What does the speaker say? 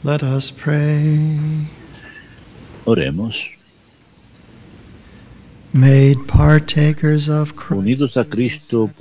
Let us pray. Oremos. Made partakers of Christ, Unidos a Cristo